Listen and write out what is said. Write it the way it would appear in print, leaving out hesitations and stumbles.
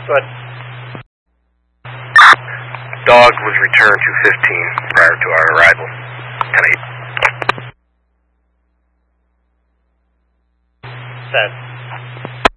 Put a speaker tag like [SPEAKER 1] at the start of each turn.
[SPEAKER 1] Good.
[SPEAKER 2] Dog was returned to 15 prior to our arrival. 10-8.
[SPEAKER 1] Set.